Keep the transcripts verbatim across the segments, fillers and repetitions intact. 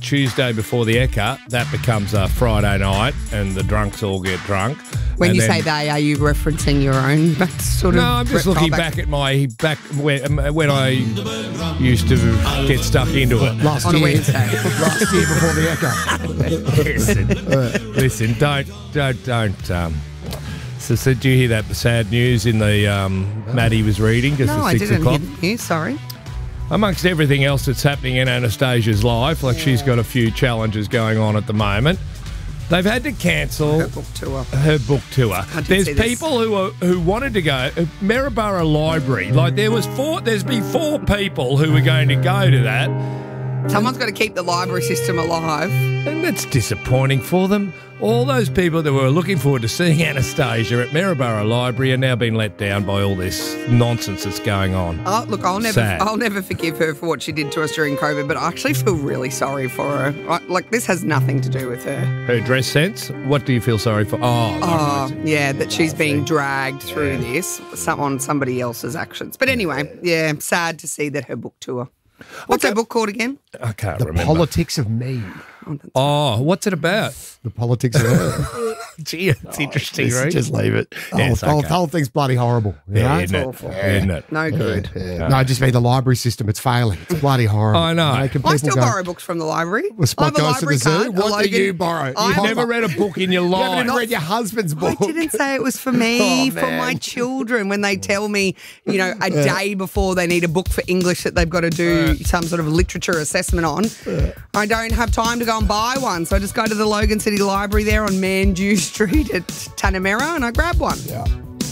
Tuesday before the Ekka, that becomes a Friday night and the drunks all get drunk. When and you then, say they, are you referencing your own sort of... No, I'm just looking back at my, back when, when I used to get stuck into it. Last on year. a Wednesday. Last year before the Ekka. listen, listen, don't, don't, don't. Um, so, so did you hear that sad news in the um, Maddie was reading just No, at I six didn't o'clock? hear the news, sorry. Amongst everything else that's happening in Anastasia's life, like she's got a few challenges going on at the moment, they've had to cancel Her book tour. her book tour. did There's see this. people who are, who wanted to go. uh, Maryborough Library, like there was four. There's been four people who were going to go to that, Someone's got to keep the library system alive. and that's disappointing for them. All those people that were looking forward to seeing Anastasia at Maryborough Library are now being let down by all this nonsense that's going on. Oh, look, I'll never, Sad. I'll never forgive her for what she did to us during COVID, but I actually feel really sorry for her. I- Like, this has nothing to do with her. Her dress sense. What do you feel sorry for? Oh, Oh, yeah, that she's being dragged through this some, on somebody else's actions. But anyway, yeah, sad to see that her book tour. What's her book called again? I can't The remember. politics of me. oh, what's it about? The politics of her. Gee, it's interesting, just, right? just leave it. The Yeah, whole, it's the whole- okay. the whole thing's bloody horrible. you Yeah, know? isn't it? awful. Isn't it? No good. Yeah. No, just mean the library system. It's failing. It's bloody horrible. I know. Making I people still go, borrow books from the library. Well, Spot I have a goes to the library zoo. card. a What do Logan- you borrow? I You have- Never read a book in your You haven't life. even read your husband's I book. didn't say it was for me, Oh, for my man. children. When they tell me, you know, a day before they need a book for English that they've got to do some sort of literature assessment on, I don't have time to go and buy one. So I just go to the Logan City Library there on Mandew Street at Tanamera and I grab one. Yeah.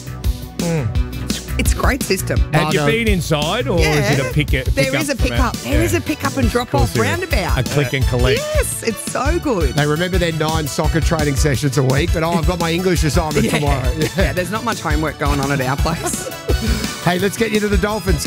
It's a great system. Had you no. been inside, or Yeah. is it a pick? pick There up is a from pickup. out- There is Yeah. a pick up and drop Of course off there is. roundabout. A click and collect. Yes, it's so good. They remember their nine soccer training sessions a week, but oh, I've got my English assignment Yeah. tomorrow. Yeah, there's not much homework going on at our place. Hey, let's get you to the Dolphins.